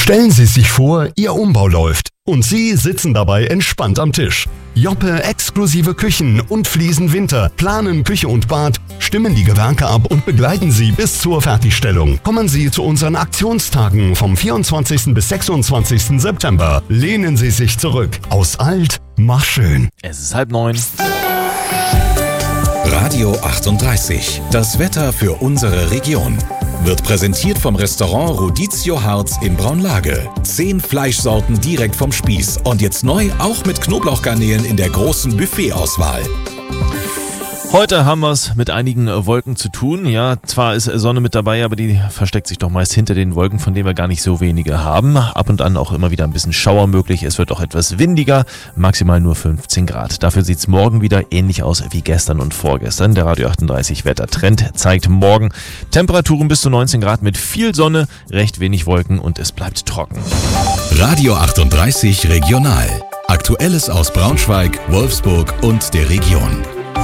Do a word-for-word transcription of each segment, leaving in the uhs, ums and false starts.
Stellen Sie sich vor, Ihr Umbau läuft und Sie sitzen dabei entspannt am Tisch. Joppe exklusive Küchen und Fliesen Winter planen Küche und Bad, stimmen die Gewerke ab und begleiten Sie bis zur Fertigstellung. Kommen Sie zu unseren Aktionstagen vom vierundzwanzigsten bis sechsundzwanzigsten September. Lehnen Sie sich zurück. Aus alt, mach schön. Es ist halb neun. Radio achtunddreißig. Das Wetter für unsere Region. Wird präsentiert vom Restaurant Rodizio Harz in Braunlage. Zehn Fleischsorten direkt vom Spieß. Und jetzt neu auch mit Knoblauchgarnelen in der großen Buffetauswahl. Heute haben wir es mit einigen Wolken zu tun. Ja, zwar ist Sonne mit dabei, aber die versteckt sich doch meist hinter den Wolken, von denen wir gar nicht so wenige haben. Ab und an auch immer wieder ein bisschen Schauer möglich. Es wird auch etwas windiger, maximal nur fünfzehn Grad. Dafür sieht es morgen wieder ähnlich aus wie gestern und vorgestern. Der Radio achtunddreißig Wettertrend zeigt morgen Temperaturen bis zu neunzehn Grad mit viel Sonne, recht wenig Wolken und es bleibt trocken. Radio achtunddreißig Regional. Aktuelles aus Braunschweig, Wolfsburg und der Region.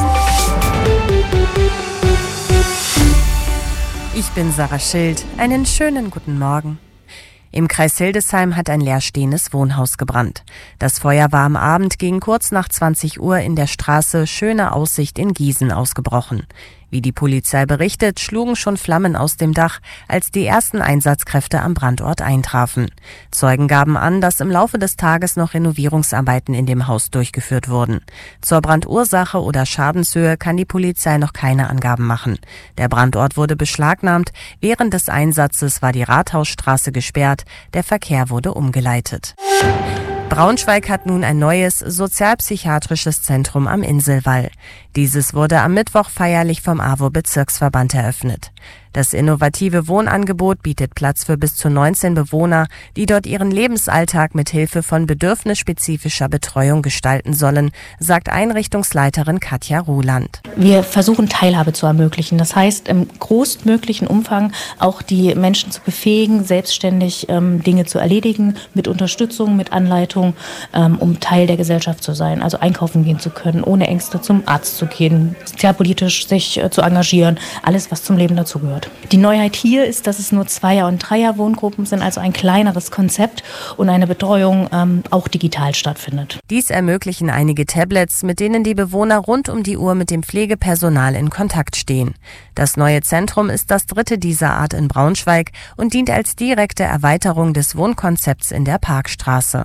Ich bin Sarah Schild. Einen schönen guten Morgen. Im Kreis Hildesheim hat ein leerstehendes Wohnhaus gebrannt. Das Feuer war am Abend gegen kurz nach zwanzig Uhr in der Straße Schöne Aussicht in Gießen ausgebrochen. Wie die Polizei berichtet, schlugen schon Flammen aus dem Dach, als die ersten Einsatzkräfte am Brandort eintrafen. Zeugen gaben an, dass im Laufe des Tages noch Renovierungsarbeiten in dem Haus durchgeführt wurden. Zur Brandursache oder Schadenshöhe kann die Polizei noch keine Angaben machen. Der Brandort wurde beschlagnahmt. Während des Einsatzes war die Rathausstraße gesperrt. Der Verkehr wurde umgeleitet. Braunschweig hat nun ein neues sozialpsychiatrisches Zentrum am Inselwall. Dieses wurde am Mittwoch feierlich vom A W O-Bezirksverband eröffnet. Das innovative Wohnangebot bietet Platz für bis zu neunzehn Bewohner, die dort ihren Lebensalltag mit Hilfe von bedürfnisspezifischer Betreuung gestalten sollen, sagt Einrichtungsleiterin Katja Ruland. Wir versuchen Teilhabe zu ermöglichen. Das heißt, im größtmöglichen Umfang auch die Menschen zu befähigen, selbstständig ähm, Dinge zu erledigen, mit Unterstützung, mit Anleitung, ähm, um Teil der Gesellschaft zu sein. Also einkaufen gehen zu können, ohne Ängste zum Arzt zu gehen, sozialpolitisch sich äh, zu engagieren, alles, was zum Leben dazugehört. Die Neuheit hier ist, dass es nur Zweier- und Dreier-Wohngruppen sind, also ein kleineres Konzept und eine Betreuung ähm, auch digital stattfindet. Dies ermöglichen einige Tablets, mit denen die Bewohner rund um die Uhr mit dem Pflegepersonal in Kontakt stehen. Das neue Zentrum ist das dritte dieser Art in Braunschweig und dient als direkte Erweiterung des Wohnkonzepts in der Parkstraße.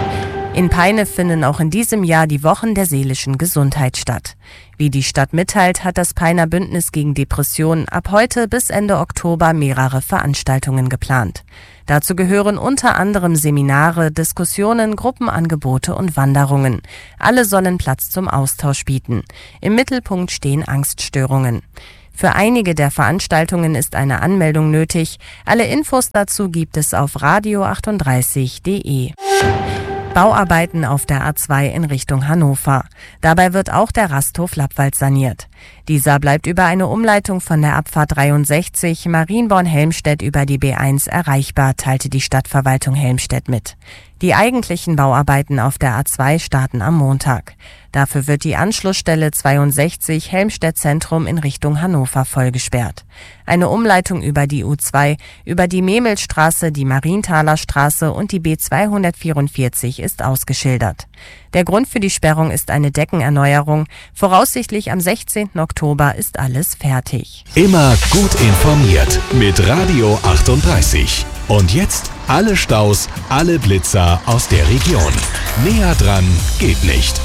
In Peine finden auch in diesem Jahr die Wochen der seelischen Gesundheit statt. Wie die Stadt mitteilt, hat das Peiner Bündnis gegen Depressionen ab heute bis Ende Oktober mehrere Veranstaltungen geplant. Dazu gehören unter anderem Seminare, Diskussionen, Gruppenangebote und Wanderungen. Alle sollen Platz zum Austausch bieten. Im Mittelpunkt stehen Angststörungen. Für einige der Veranstaltungen ist eine Anmeldung nötig. Alle Infos dazu gibt es auf radio achtunddreißig punkt de. Bauarbeiten auf der A zwei in Richtung Hannover. Dabei wird auch der Rasthof Lappwald saniert. Dieser bleibt über eine Umleitung von der Abfahrt dreiundsechzig Marienborn-Helmstedt über die B eins erreichbar, teilte die Stadtverwaltung Helmstedt mit. Die eigentlichen Bauarbeiten auf der A zwei starten am Montag. Dafür wird die Anschlussstelle zweiundsechzig Helmstedt Zentrum in Richtung Hannover vollgesperrt. Eine Umleitung über die U zwei, über die Memelstraße, die Marienthaler Straße und die B zweihundertvierundvierzig ist ausgeschildert. Der Grund für die Sperrung ist eine Deckenerneuerung. Voraussichtlich am sechzehnten Oktober ist alles fertig. Immer gut informiert mit Radio achtunddreißig. Und jetzt alle Staus, alle Blitzer aus der Region. Näher dran geht nicht.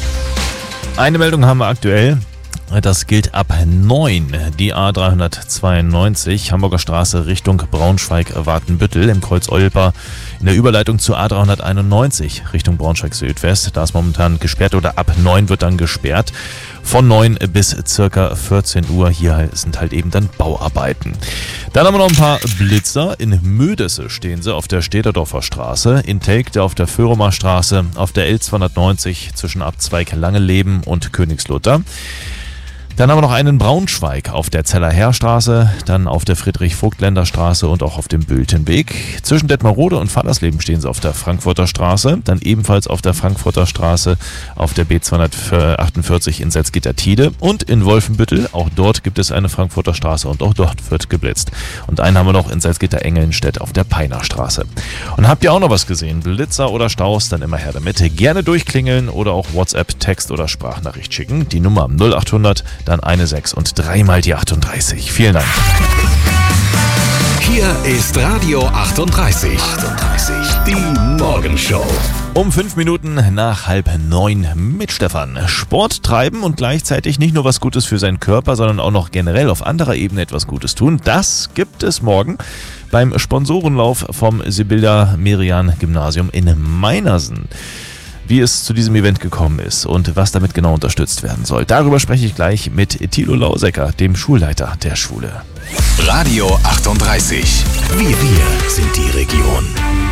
Eine Meldung haben wir aktuell. Das gilt ab neun. Die A dreihundertzweiundneunzig, Hamburger Straße Richtung Braunschweig-Watenbüttel im Kreuz Olper in der Überleitung zur A dreihunderteinundneunzig Richtung Braunschweig-Südwest. Da ist momentan gesperrt oder ab neun wird dann gesperrt. Von neun bis circa vierzehn Uhr. Hier sind halt eben dann Bauarbeiten. Dann haben wir noch ein paar Blitzer. In Mödesse stehen sie auf der Städterdorfer Straße, in Telgte auf der Föhrumer Straße, auf der L zweihundertneunzig zwischen Abzweig Langeleben und Königslutter. Dann haben wir noch einen in Braunschweig auf der Zeller Heerstraße, dann auf der Friedrich-Vogt-Länder-Straße und auch auf dem Bültenweg. Zwischen Detmarode und Fallersleben stehen sie auf der Frankfurter Straße, dann ebenfalls auf der Frankfurter Straße auf der B zweihundertachtundvierzig in Salzgitter-Tide und in Wolfenbüttel. Auch dort gibt es eine Frankfurter Straße und auch dort wird geblitzt. Und einen haben wir noch in Salzgitter-Engelnstedt auf der Peinerstraße. Und habt ihr auch noch was gesehen? Blitzer oder Staus? Dann immer her damit. Gerne durchklingeln oder auch WhatsApp, Text oder Sprachnachricht schicken. Die Nummer null achthundert, dann eine sechs und dreimal die achtunddreißig. Vielen Dank. Hier ist Radio achtunddreißig. achtunddreißig, die Morgenshow. Um fünf Minuten nach halb neun mit Stefan. Sport treiben und gleichzeitig nicht nur was Gutes für seinen Körper, sondern auch noch generell auf anderer Ebene etwas Gutes tun. Das gibt es morgen beim Sponsorenlauf vom Sibylla Merian Gymnasium in Meinersen. Wie es zu diesem Event gekommen ist und was damit genau unterstützt werden soll. Darüber spreche ich gleich mit Thilo Lausecker, dem Schulleiter der Schule. Radio achtunddreißig. Wir, wir sind die Region.